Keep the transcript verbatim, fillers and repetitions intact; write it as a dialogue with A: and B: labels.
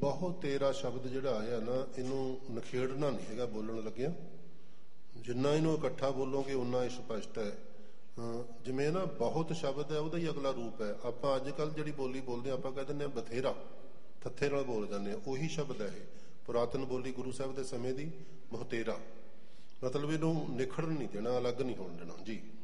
A: ਬਹੁਤ ਤੇਰਾ ਸ਼ਬਦ ਜਿਹੜਾ ਆਇਆ ਨਾ, ਇਹਨੂੰ ਨਖੇੜਨਾ ਨਹੀਂ ਹੈਗਾ ਬੋਲਣ ਲੱਗਿਆ। ਜਿੰਨਾ ਇਹਨੂੰ ਇਕੱਠਾ ਬੋਲੋਗੇ ਉਨਾ ਇਹ ਸਪਸ਼ਟ ਹੈ। ਜਿਵੇਂ ਨਾ ਬਹੁਤ ਸ਼ਬਦ ਹੈ, ਉਹਦਾ ਹੀ ਅਗਲਾ ਰੂਪ ਹੈ। ਆਪਾਂ ਅੱਜ ਕੱਲ੍ਹ ਜਿਹੜੀ ਬੋਲੀ ਬੋਲਦੇ ਹਾਂ, ਆਪਾਂ ਕਹਿ ਦਿੰਦੇ ਹਾਂ ਬਥੇਰਾ, ਥੱਥੇ ਨਾਲ ਬੋਲ ਜਾਂਦੇ ਹਾਂ, ਉਹੀ ਸ਼ਬਦ ਹੈ ਇਹ। ਪੁਰਾਤਨ ਬੋਲੀ ਗੁਰੂ ਸਾਹਿਬ ਦੇ ਸਮੇਂ ਦੀ ਬਹੁਤੇਰਾ, ਮਤਲਬ ਇਹਨੂੰ ਨਿਖੜਨ ਨਹੀਂ ਦੇਣਾ, ਅਲੱਗ ਨਹੀਂ ਹੋਣ ਦੇਣਾ ਜੀ।